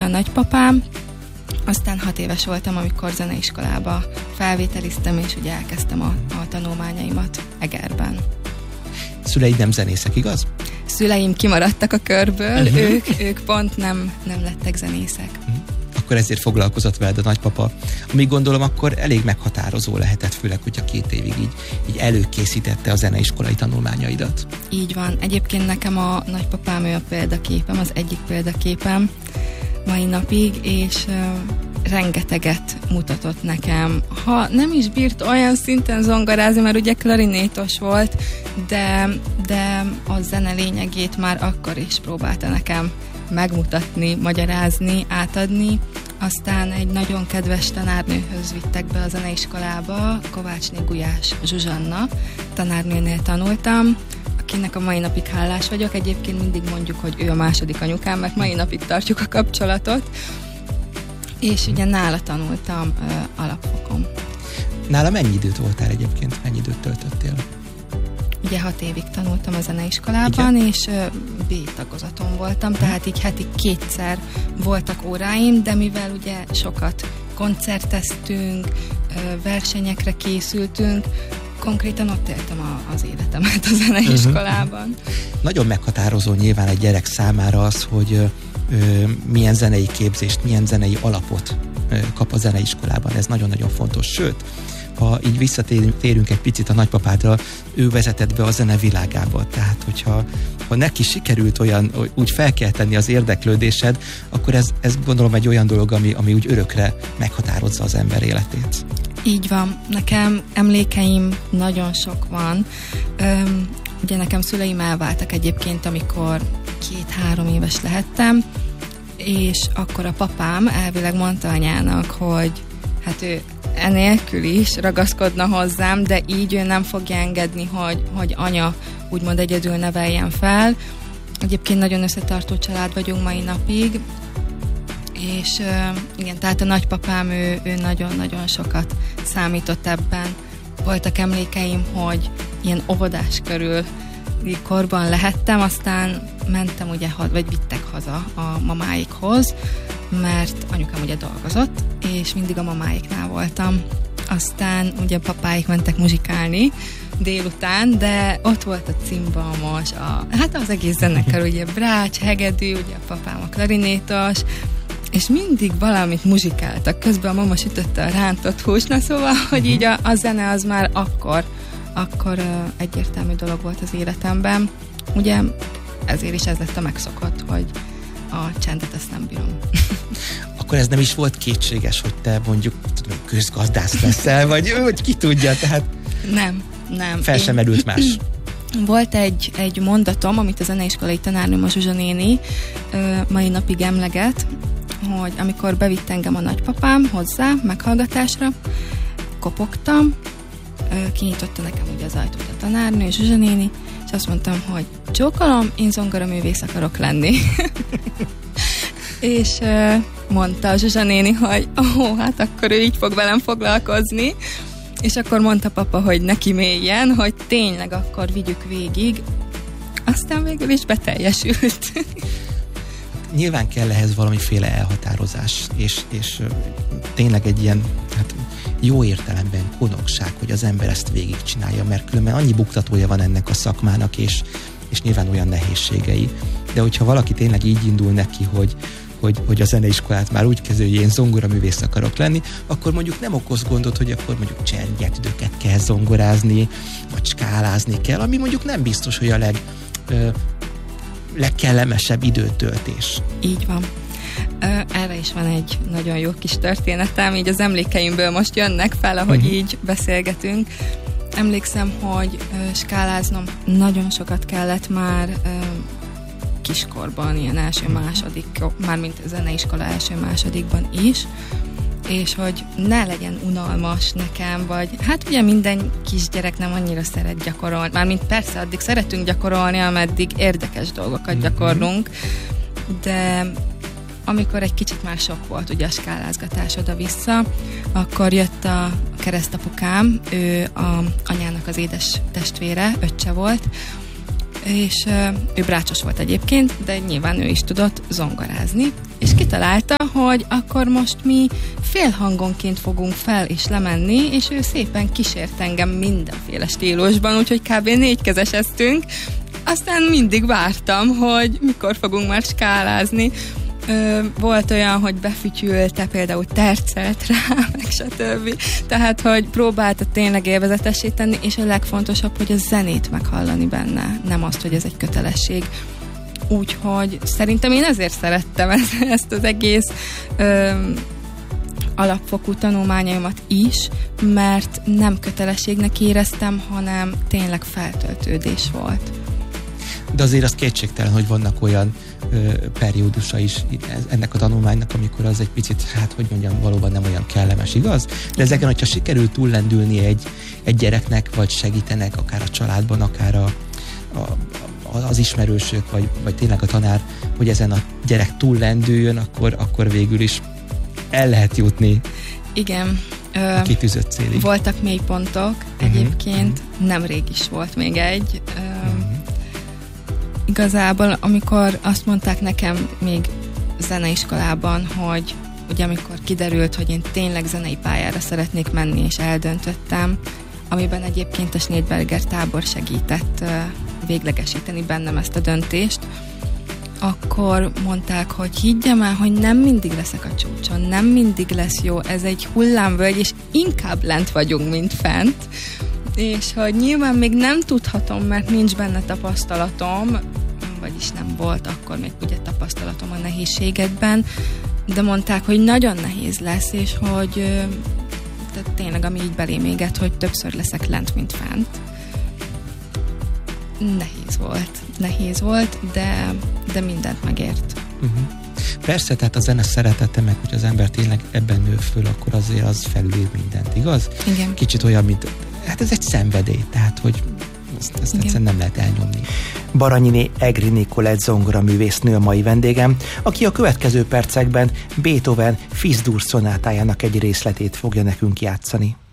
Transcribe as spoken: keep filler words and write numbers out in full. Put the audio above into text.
nagypapám. Aztán hat éves voltam, amikor zeneiskolába felvételiztem, és ugye elkezdtem a, a tanulmányaimat Egerben. Szüleid nem zenészek, igaz? Szüleim kimaradtak a körből, uh-huh. ők, ők pont nem, nem lettek zenészek. Uh-huh. Akkor ezért foglalkozott veled a nagypapa. Ami gondolom, akkor elég meghatározó lehetett, főleg, hogyha két évig így, így előkészítette a zeneiskolai tanulmányaidat. Így van. Egyébként nekem a nagypapám ő a példaképem, az egyik példaképem mai napig, és uh, rengeteget mutatott nekem. Ha nem is bírt olyan szinten zongorázni, mert ugye klarinétos volt, de, de a zene lényegét már akkor is próbálta nekem megmutatni, magyarázni, átadni. Aztán egy nagyon kedves tanárnőhöz vittek be a zeneiskolába, Kovácsné Gulyás Zsuzsanna tanárnőnél tanultam, akinek a mai napig hálás vagyok. Egyébként mindig mondjuk, hogy ő a második anyukám, mert mai napig tartjuk a kapcsolatot. És ugye nála tanultam uh, alapfokon. Nála mennyi időt voltál egyébként? Mennyi időt töltöttél? Ugye hat évig tanultam a zeneiskolában, igen? És uh, B-tagozaton voltam, hmm. tehát így heti kétszer voltak óráim, de mivel ugye sokat koncerteztünk, uh, versenyekre készültünk, konkrétan ott éltem a, az életemet a zeneiskolában. Uh-huh. Nagyon meghatározó nyilván egy gyerek számára az, hogy ö, ö, milyen zenei képzést, milyen zenei alapot ö, kap a zeneiskolában. Ez nagyon-nagyon fontos. Sőt, ha így visszatérünk egy picit a nagypapádra, ő vezetett be a zene világába. Tehát, hogyha ha neki sikerült olyan, úgy fel kell tenni az érdeklődésed, akkor ez, ez gondolom egy olyan dolog, ami, ami úgy örökre meghatározza az ember életét. Így van. Nekem emlékeim nagyon sok van. Öm, ugye nekem szüleim elváltak egyébként, amikor két-három éves lehettem, és akkor a papám elvileg mondta anyának, hogy hát ő enélkül is ragaszkodna hozzám, de így ő nem fogja engedni, hogy, hogy anya úgymond egyedül neveljen fel. Egyébként nagyon összetartó család vagyunk mai napig, és uh, igen, tehát a nagypapám ő, ő nagyon-nagyon sokat számított ebben. Voltak emlékeim, hogy ilyen óvodás körül korban lehettem, aztán mentem ugye, vagy vittek haza a mamáikhoz, mert anyukám ugye dolgozott, és mindig a mamáiknál voltam. Aztán ugye papáik mentek muzsikálni délután, de ott volt a cimbamos, a, hát az egész zenekar, ugye brács, hegedű, ugye a papám a klarinétos, és mindig valamit muzsikáltak. Közben a mama sütötte a rántott húst, na szóval, hogy így a, a zene az már akkor, akkor uh, egyértelmű dolog volt az életemben. Ugye ezért is ez lett a megszokott, hogy a csendet ezt nem bírom. Akkor ez nem is volt kétséges, hogy te mondjuk tudom, közgazdász leszel, vagy, vagy ki tudja, tehát nem, nem. Fel sem merült más. Volt egy, egy mondatom, amit a zeneiskolai tanárnőm, a Zsuzsa néni mai napig emleget, hogy amikor bevitt engem a nagypapám hozzá meghallgatásra, kopogtam, kinyitotta nekem ugye az ajtót a tanárnő, Zsuzsa néni, és azt mondtam, hogy csókolom, én zongoraművész akarok lenni. És mondta a Zsuzsa néni, hogy ó, hát akkor ő így fog velem foglalkozni, és akkor mondta papa, hogy neki mélyen, hogy tényleg akkor vigyük végig, aztán végül is beteljesült. Nyilván kell ehhez valamiféle elhatározás, és, és tényleg egy ilyen hát, jó értelemben konokság, hogy az ember ezt végigcsinálja, mert különben annyi buktatója van ennek a szakmának, és, és nyilván olyan nehézségei. De hogyha valaki tényleg így indul neki, hogy, hogy, hogy a zeneiskolát már úgy kezdő, hogy én zongoraművész akarok lenni, akkor mondjuk nem okoz gondot, hogy akkor mondjuk csengetüdöket kell zongorázni, vagy skálázni kell, ami mondjuk nem biztos, hogy a leg... Ö, legkellemesebb időtöltés. Így van. Erre is van egy nagyon jó kis történetem, így az emlékeimből most jönnek fel, ahogy uh-huh. így beszélgetünk. Emlékszem, hogy skáláznom nagyon sokat kellett már kiskorban, ilyen első-második, mármint a zeneiskola első-másodikban is, és hogy ne legyen unalmas nekem, vagy hát ugye minden kisgyerek nem annyira szeret gyakorolni, mármint persze addig szeretünk gyakorolni, ameddig érdekes dolgokat mm-hmm. gyakorlunk, de amikor egy kicsit már sok volt ugye a skálázgatás oda-vissza, akkor jött a keresztapukám, ő a anyának az édes testvére, öccse volt, és ő brácsos volt egyébként, de nyilván ő is tudott zongorázni, és kitalálta, hogy akkor most mi félhangonként fogunk fel és lemenni, és ő szépen kísért engem mindenféle stílusban, úgyhogy kb. Négykezeseztünk. Aztán mindig vártam, hogy mikor fogunk már skálázni. Ö, volt olyan, hogy befütyülte, például tercelt rá, meg stb. Tehát, hogy próbálta tényleg élvezetessé tenni, és a legfontosabb, hogy a zenét meghallani benne, nem azt, hogy ez egy kötelesség. Úgyhogy szerintem én ezért szerettem ezt az egész ö, alapfokú tanulmányaimat is, mert nem kötelességnek éreztem, hanem tényleg feltöltődés volt. De azért az kétségtelen, hogy vannak olyan ö, periódusa is ennek a tanulmánynak, amikor az egy picit, hát hogy mondjam, valóban nem olyan kellemes, igaz? De ezeken, hogyha sikerül túllendülni egy, egy gyereknek, vagy segítenek, akár a családban, akár a, a, az ismerősök, vagy, vagy tényleg a tanár, hogy ezen a gyerek túllendüljön, akkor, akkor végül is el lehet jutni. Igen. A kitűzött célig. Voltak mélypontok, uh-huh. egyébként nemrég is volt még egy. Uh-huh. Igazából, amikor azt mondták nekem még zeneiskolában, hogy ugye amikor kiderült, hogy én tényleg zenei pályára szeretnék menni, és eldöntöttem, amiben egyébként a Schneidberger tábor segített uh, véglegesíteni bennem ezt a döntést, akkor mondták, hogy higgyem el, hogy nem mindig leszek a csúcson, nem mindig lesz jó, ez egy hullámvölgy, és inkább lent vagyunk, mint fent, és hogy nyilván még nem tudhatom, mert nincs benne tapasztalatom, vagyis nem volt akkor még ugye tapasztalatom a nehézségekben, de mondták, hogy nagyon nehéz lesz, és hogy tehát tényleg, ami így belém égett, hogy többször leszek lent, mint fent. Nehéz volt. Nehéz volt, de, de mindent megért. Uh-huh. Persze, tehát a zene szeretete, meg hogy az ember tényleg ebben nő föl, akkor azért az felülír mindent, igaz? Igen. Kicsit olyan, mint, hát ez egy szenvedély, tehát, hogy ezt, ezt egyszerűen nem lehet elnyomni. Baranyiné Egri Nikolett zongoraművésznő a mai vendégem, aki a következő percekben Beethoven Fis-dur szonátájának egy részletét fogja nekünk játszani.